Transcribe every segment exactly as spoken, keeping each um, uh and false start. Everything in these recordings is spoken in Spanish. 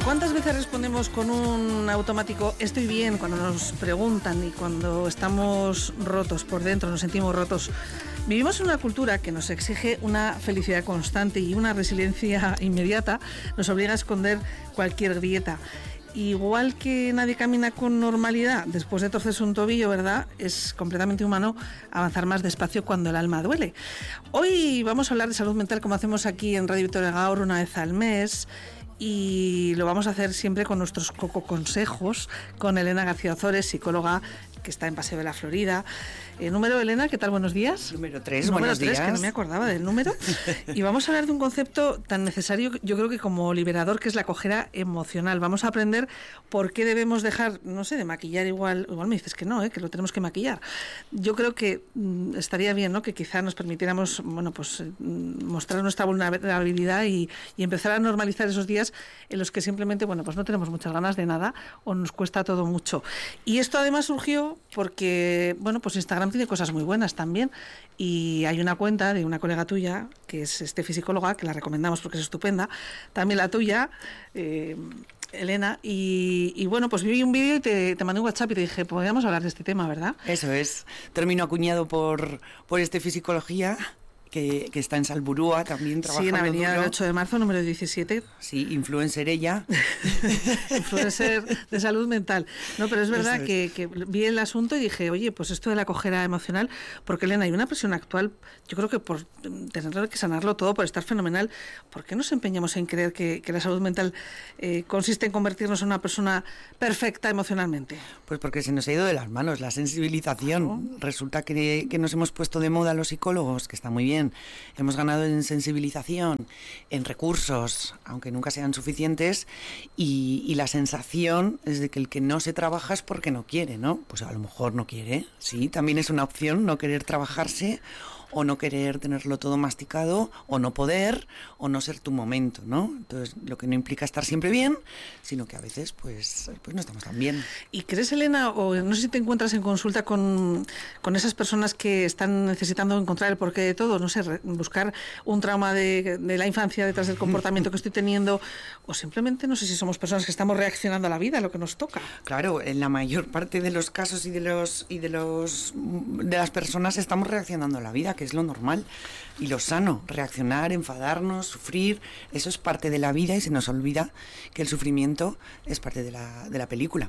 ¿Cuántas veces respondemos con un automático estoy bien cuando nos preguntan y cuando estamos rotos por dentro, nos sentimos rotos? Vivimos en una cultura que nos exige una felicidad constante y una resiliencia inmediata, nos obliga a esconder cualquier grieta. Igual que nadie camina con normalidad después de torcerse un tobillo, ¿verdad? Es completamente humano avanzar más despacio cuando el alma duele. Hoy vamos a hablar de salud mental como hacemos aquí en Radio Vitoria Gaur una vez al mes. Y lo vamos a hacer siempre con nuestros coco consejos, con Elena García Ozores, psicóloga que está en Paseo de la Florida. Eh, número, Elena, ¿qué tal? Buenos días. Número tres, número buenos tres, días. Que no me acordaba del número. Y vamos a hablar de un concepto tan necesario, yo creo que como liberador, que es la cojera emocional. Vamos a aprender por qué debemos dejar, no sé, de maquillar igual. Igual me dices que no, ¿eh? Que lo tenemos que maquillar. Yo creo que mmm, estaría bien, ¿no? Que quizá nos permitiéramos, bueno, pues eh, mostrar nuestra vulnerabilidad y, y empezar a normalizar esos días en los que simplemente, bueno, pues no tenemos muchas ganas de nada o nos cuesta todo mucho. Y esto además surgió porque, bueno, pues Instagram tiene cosas muy buenas también y hay una cuenta de una colega tuya que es Estefi Psicóloga, que la recomendamos porque es estupenda, también la tuya, eh, Elena, y, y bueno, pues vi un vídeo y te, te mandé un WhatsApp y te dije, podríamos hablar de este tema, ¿verdad? Eso es, término acuñado por, por Estefi Psicología, que, que está en Salburúa también trabajando. Sí, en Avenida duro. del ocho de marzo, número diecisiete. Sí, influencer ella. Influencer de salud mental. No, pero es verdad es. que, que vi el asunto y dije, oye, pues esto de la cojera emocional, porque Elena, hay una presión actual, yo creo que por tener que sanarlo todo, por estar fenomenal, ¿por qué nos empeñamos en creer que, que la salud mental eh, consiste en convertirnos en una persona perfecta emocionalmente? Pues porque se nos ha ido de las manos la sensibilización. Oh. Resulta que, que nos hemos puesto de moda los psicólogos, que está muy bien. Hemos ganado en sensibilización, en recursos, aunque nunca sean suficientes, y, y la sensación es de que el que no se trabaja es porque no quiere, ¿no? Pues a lo mejor no quiere, sí, también es una opción no querer trabajarse, o no querer tenerlo todo masticado, o no poder, o no ser tu momento, ¿no? Entonces, lo que no implica estar siempre bien, sino que a veces, pues, pues no estamos tan bien. ¿Y crees, Elena, o no sé si te encuentras en consulta con, con esas personas que están necesitando encontrar el porqué de todo? No sé, re, buscar un trauma de, de la infancia detrás del comportamiento que estoy teniendo, o simplemente, no sé si somos personas que estamos reaccionando a la vida, a lo que nos toca. Claro, en la mayor parte de los casos y de los y de los de las personas estamos reaccionando a la vida, que es lo normal y lo sano, reaccionar, enfadarnos, sufrir, eso es parte de la vida y se nos olvida que el sufrimiento es parte de la, de la película.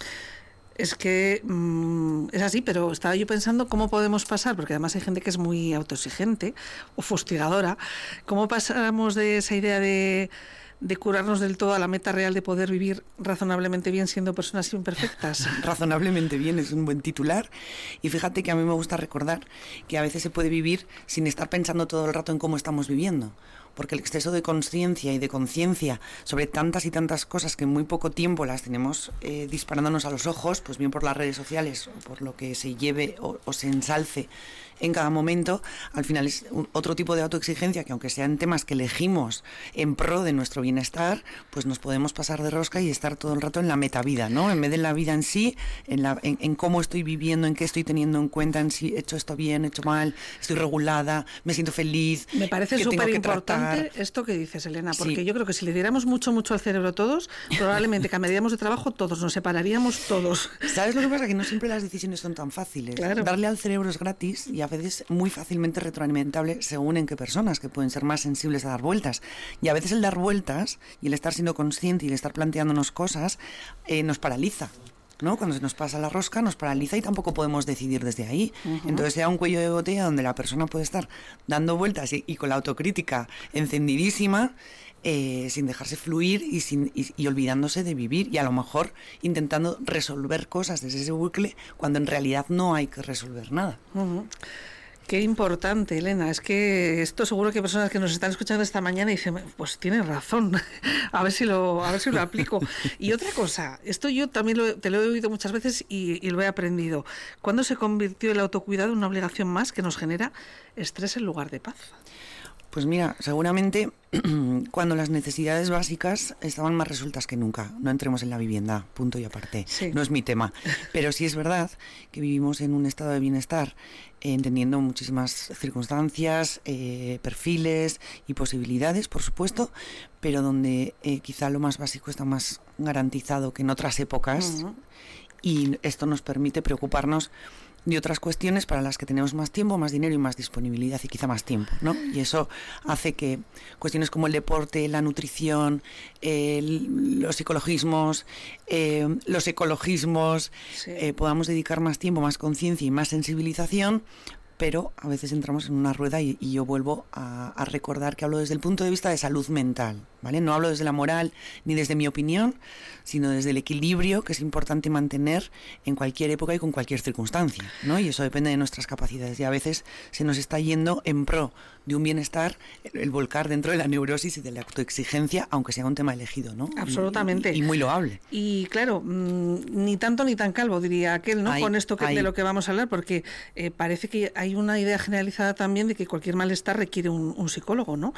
Es que mmm, es así, pero estaba yo pensando cómo podemos pasar, porque además hay gente que es muy autoexigente o fustigadora, cómo pasamos de esa idea de de curarnos del todo a la meta real de poder vivir razonablemente bien siendo personas imperfectas. Razonablemente bien es un buen titular. Y fíjate que a mí me gusta recordar que a veces se puede vivir sin estar pensando todo el rato en cómo estamos viviendo. Porque el exceso de conciencia y de conciencia sobre tantas y tantas cosas que en muy poco tiempo las tenemos eh, disparándonos a los ojos, pues bien por las redes sociales o por lo que se lleve o, o se ensalce en cada momento, al final es un, otro tipo de autoexigencia que aunque sean temas que elegimos en pro de nuestro bienestar, pues nos podemos pasar de rosca y estar todo el rato en la metavida, ¿no? En vez de en la vida en sí, en, la, en, en cómo estoy viviendo, en qué estoy teniendo en cuenta, en si he hecho esto bien, he hecho mal, estoy regulada, me siento feliz. Me parece súper importante esto que dices, Elena, porque sí. Yo creo que si le diéramos mucho, mucho al cerebro todos, probablemente cambiaríamos de trabajo todos, nos separaríamos todos. ¿Sabes lo que pasa? Que no siempre las decisiones son tan fáciles. Claro. Darle al cerebro es gratis y a veces muy fácilmente retroalimentable según en qué personas, que pueden ser más sensibles a dar vueltas. Y a veces el dar vueltas y el estar siendo consciente y el estar planteándonos cosas eh, nos paraliza, ¿no? Cuando se nos pasa la rosca nos paraliza y tampoco podemos decidir desde ahí. Uh-huh. Entonces se da un cuello de botella donde la persona puede estar dando vueltas y, y con la autocrítica encendidísima, eh, sin dejarse fluir y, sin, y, y olvidándose de vivir y a lo mejor intentando resolver cosas desde ese bucle cuando en realidad no hay que resolver nada. Uh-huh. Qué importante, Elena. Es que esto seguro que hay personas que nos están escuchando esta mañana y dicen, pues tienes razón, a ver si lo, a ver si lo aplico. Y otra cosa, esto yo también lo, te lo he oído muchas veces y, y lo he aprendido. ¿Cuándo se convirtió el autocuidado en una obligación más que nos genera estrés en lugar de paz? Pues mira, seguramente cuando las necesidades básicas estaban más resueltas que nunca. No entremos en la vivienda, punto y aparte. Sí. No es mi tema. Pero sí es verdad que vivimos en un estado de bienestar, eh, entendiendo muchísimas circunstancias, eh, perfiles y posibilidades, por supuesto, pero donde eh, quizá lo más básico está más garantizado que en otras épocas. Uh-huh. Y esto nos permite preocuparnos de otras cuestiones para las que tenemos más tiempo, más dinero y más disponibilidad y quizá más tiempo, ¿no? Y eso hace que cuestiones como el deporte, la nutrición, el, los psicologismos, eh, los ecologismos, sí. eh, podamos dedicar más tiempo, más conciencia y más sensibilización, pero a veces entramos en una rueda y, y yo vuelvo a, a recordar que hablo desde el punto de vista de salud mental, ¿vale? No hablo desde la moral ni desde mi opinión, sino desde el equilibrio que es importante mantener en cualquier época y con cualquier circunstancia, ¿no? Y eso depende de nuestras capacidades y a veces se nos está yendo en pro de un bienestar el, el volcar dentro de la neurosis y de la autoexigencia, aunque sea un tema elegido, ¿no? Absolutamente. Y, y, y muy loable. Y claro, mmm, ni tanto ni tan calvo, diría aquel, ¿no? Ay, con esto que, de lo que vamos a hablar, porque eh, parece que hay una idea generalizada también de que cualquier malestar requiere un, un psicólogo, ¿no?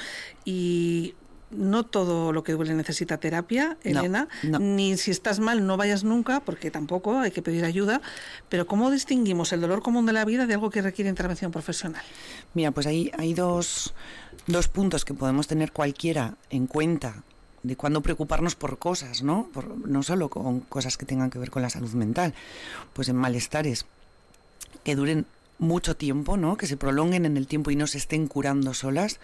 Y no todo lo que duele necesita terapia, Elena, no, no. Ni si estás mal no vayas nunca, porque tampoco hay que pedir ayuda, pero ¿cómo distinguimos el dolor común de la vida de algo que requiere intervención profesional? Mira, pues hay, hay dos, dos puntos que podemos tener cualquiera en cuenta de cuándo preocuparnos por cosas, ¿no? Por, no solo con cosas que tengan que ver con la salud mental, pues en malestares que duren mucho tiempo, ¿no? Que se prolonguen en el tiempo y no se estén curando solas,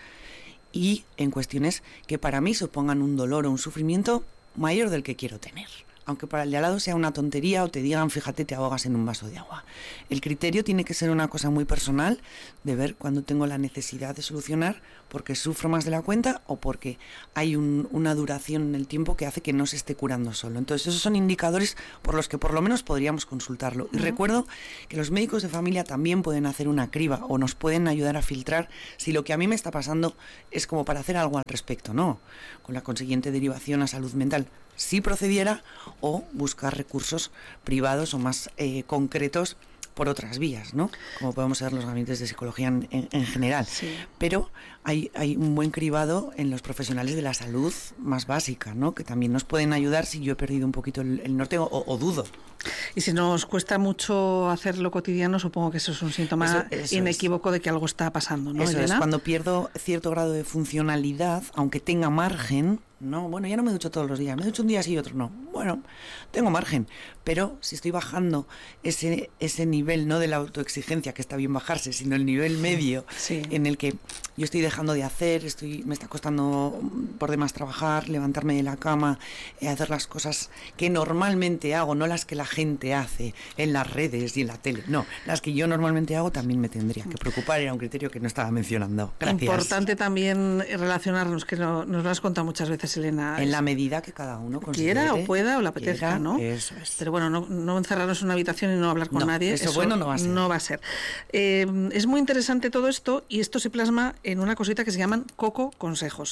y en cuestiones que para mí supongan un dolor o un sufrimiento mayor del que quiero tener. Aunque para el de al lado sea una tontería o te digan, fíjate, te ahogas en un vaso de agua. El criterio tiene que ser una cosa muy personal de ver cuándo tengo la necesidad de solucionar porque sufro más de la cuenta o porque hay un, una duración en el tiempo que hace que no se esté curando solo. Entonces esos son indicadores por los que por lo menos podríamos consultarlo. Y uh-huh. recuerdo que los médicos de familia también pueden hacer una criba o nos pueden ayudar a filtrar si lo que a mí me está pasando es como para hacer algo al respecto, ¿no? Con la consiguiente derivación a salud mental. Si procediera, o buscar recursos privados o más eh, concretos por otras vías, ¿no? Como podemos ser los gabinetes de psicología en, en, en general. Sí. Pero hay, hay un buen cribado en los profesionales de la salud más básica, ¿no? Que también nos pueden ayudar si yo he perdido un poquito el, el norte o, o dudo. Y si nos cuesta mucho hacerlo cotidiano, supongo que eso es un síntoma eso, eso inequívoco es. de que algo está pasando, ¿no, Eso Elena? es, cuando pierdo cierto grado de funcionalidad, aunque tenga margen, no, bueno, ya no me ducho todos los días, me ducho un día sí y otro no. Bueno, tengo margen, pero si estoy bajando ese ese nivel, no de la autoexigencia, que está bien bajarse, sino el nivel medio sí. en el que yo estoy dejando de hacer, estoy me está costando por demás trabajar, levantarme de la cama, eh, hacer las cosas que normalmente hago, no las que la gente hace en las redes y en la tele, no, las que yo normalmente hago también me tendría que preocupar, era un criterio que no estaba mencionando. Gracias. Importante también relacionarnos, que no, nos lo has contado muchas veces, Elena. En la medida que cada uno considere, quiera o pueda o le apetezca, quiera, ¿no? Eso es. Pero bueno, no, no encerrarnos en una habitación y no hablar con no, nadie. Eso, eso bueno no va a ser. No va a ser. Eh, es muy interesante todo esto y esto se plasma en una cosita que se llaman Coco Consejos.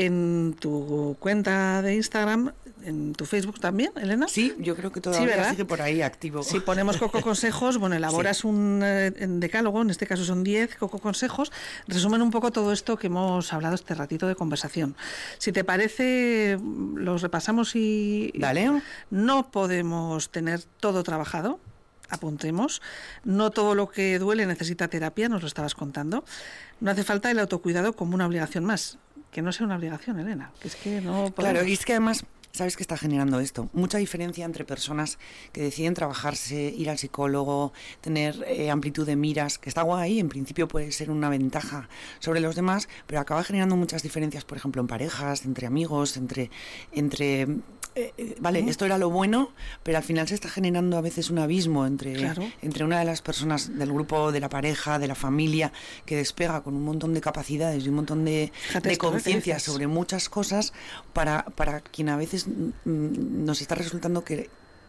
En tu cuenta de Instagram, en tu Facebook también, Elena. Sí, yo creo que todavía sí, sigue por ahí activo. Si ponemos Coco Consejos, bueno, elaboras sí. un eh, decálogo, en este caso son diez Coco Consejos, resumen un poco todo esto que hemos hablado este ratito de conversación. Si te parece, los repasamos y... Dale. No podemos tener todo trabajado, apuntemos. No todo lo que duele necesita terapia, nos lo estabas contando. No hace falta el autocuidado como una obligación más. Que no sea una obligación, Elena. Que es que no podemos... Claro, y es que además... ¿Sabes qué está generando esto? Mucha diferencia entre personas que deciden trabajarse, ir al psicólogo, tener eh, amplitud de miras, que está guay, en principio puede ser una ventaja sobre los demás, pero acaba generando muchas diferencias, por ejemplo, en parejas, entre amigos, entre... entre eh, vale, uh-huh. esto era lo bueno, pero al final se está generando a veces un abismo entre, claro. entre una de las personas del grupo, de la pareja, de la familia, que despega con un montón de capacidades y un montón de, de conciencia sobre muchas cosas para, para quien a veces nos está resultando que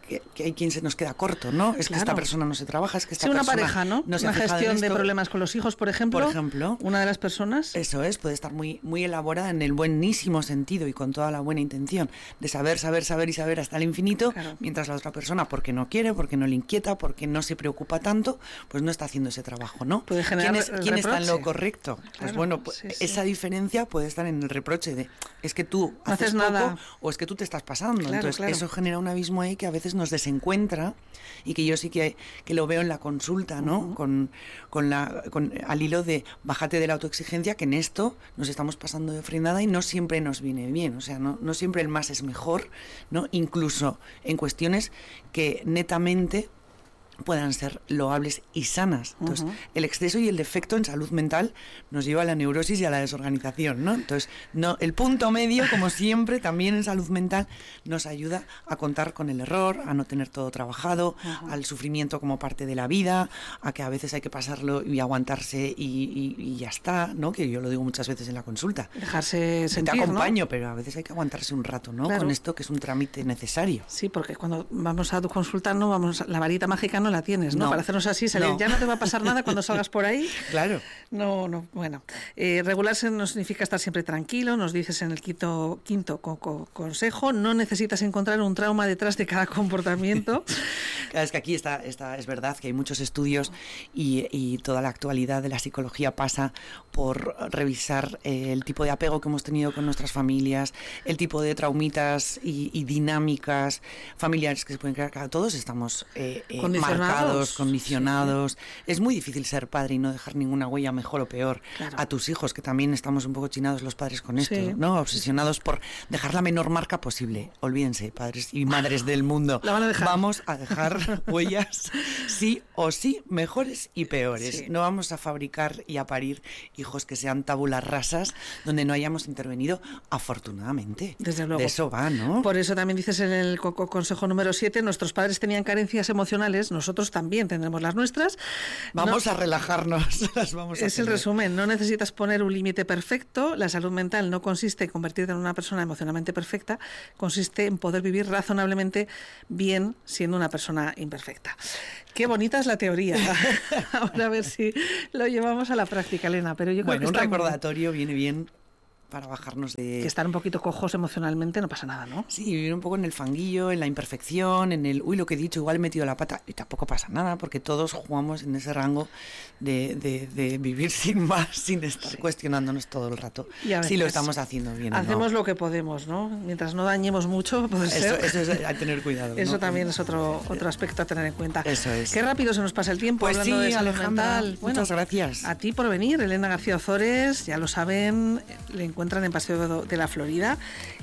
que, que hay quien se nos queda corto, ¿no? Es claro. que esta persona no se trabaja, es que esta sí, una persona pareja, ¿no? no se una gestión de problemas con los hijos, por ejemplo. Por ejemplo. Una de las personas. Eso es, puede estar muy, muy elaborada en el buenísimo sentido y con toda la buena intención de saber, saber, saber y saber hasta el infinito, claro. mientras la otra persona, porque no quiere, porque no le inquieta, porque no se preocupa tanto, pues no está haciendo ese trabajo, ¿no? Puede generar ¿Quién, es, ¿quién está en lo correcto? Claro, pues bueno, pues sí, sí. esa diferencia puede estar en el reproche de es que tú no haces poco nada. O es que tú te estás pasando. Claro, Entonces claro. eso genera un abismo ahí que a veces nos desencuentra y que yo sí que, que lo veo en la consulta, ¿no? Uh-huh. Con, con la, con, al hilo de bájate de la autoexigencia, que en esto nos estamos pasando de frenada y no siempre nos viene bien. O sea, no, no siempre el más es mejor, ¿no? Incluso en cuestiones que netamente puedan ser loables y sanas. Entonces, uh-huh. el exceso y el defecto en salud mental nos lleva a la neurosis y a la desorganización, ¿no? Entonces, no, el punto medio, como siempre, también en salud mental, nos ayuda a contar con el error, a no tener todo trabajado, uh-huh. al sufrimiento como parte de la vida, a que a veces hay que pasarlo y aguantarse y, y, y ya está, ¿no? Que yo lo digo muchas veces en la consulta. Dejarse sentir, Te acompaño, ¿no? Pero a veces hay que aguantarse un rato, ¿no? Claro. Con esto que es un trámite necesario. Sí, porque cuando vamos a tu consulta, no vamos, la varita mágica no la tienes, ¿no? no. Para hacernos así, salir, no. ya no te va a pasar nada cuando salgas por ahí. Claro. No, no, bueno. Eh, regularse no significa estar siempre tranquilo, nos dices en el quinto, quinto co- co- consejo, no necesitas encontrar un trauma detrás de cada comportamiento. Claro, es que aquí está, está, es verdad que hay muchos estudios y, y toda la actualidad de la psicología pasa por revisar eh, el tipo de apego que hemos tenido con nuestras familias, el tipo de traumitas y, y dinámicas familiares que se pueden crear. Claro, todos estamos eh, eh, marcados, condicionados. Sí, sí. Es muy difícil ser padre y no dejar ninguna huella, mejor o peor, claro. a tus hijos, que también estamos un poco chinados los padres con esto, sí. ¿no? Obsesionados por dejar la menor marca posible. Olvídense, padres y madres del mundo. La van a dejar. Vamos a dejar huellas sí o sí, mejores y peores. Sí. No vamos a fabricar y a parir hijos que sean tabulas rasas donde no hayamos intervenido, afortunadamente. Desde luego. De eso va, ¿no? Por eso también dices en el co- consejo número siete, nuestros padres tenían carencias emocionales, nosotros también tendremos las nuestras. Vamos no, a relajarnos. Las vamos a es tener. El resumen, no necesitas poner un límite perfecto, la salud mental no consiste en convertirte en una persona emocionalmente perfecta, consiste en poder vivir razonablemente bien siendo una persona imperfecta. Qué bonita es la teoría. Ahora a ver si lo llevamos a la práctica, Elena. Pero yo creo bueno, que un está recordatorio muy... viene bien para bajarnos de... Que estar un poquito cojos emocionalmente no pasa nada, ¿no? Sí, vivir un poco en el fanguillo, en la imperfección, en el, uy, lo que he dicho, igual he metido la pata, y tampoco pasa nada, porque todos jugamos en ese rango de, de, de vivir sin más, sin estar sí. cuestionándonos todo el rato. Si lo estamos haciendo bien. Hacemos ¿no? lo que podemos, ¿no? Mientras no dañemos mucho, puede eso, ser. Eso es a tener cuidado. Eso ¿no? también es otro, otro aspecto a tener en cuenta. Eso es. Qué rápido se nos pasa el tiempo pues hablando sí, de salud Alejandra, mental. Bueno, muchas gracias. A ti por venir, Elena García Ozores, ya lo saben, le encuentran en Paseo de la Florida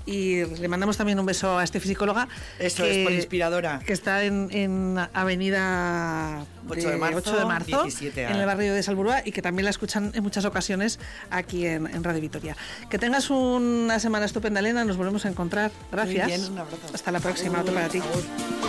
y le mandamos también un beso a este psicóloga. Eso que, es, por inspiradora. Que está en, en Avenida ocho de marzo, ocho de marzo diecisiete en el barrio de Salburua y que también la escuchan en muchas ocasiones aquí en, en Radio Vitoria. Que tengas una semana estupenda, Elena, nos volvemos a encontrar. Gracias. Muy bien, un abrazo. Hasta la próxima, otro para ti. Agur.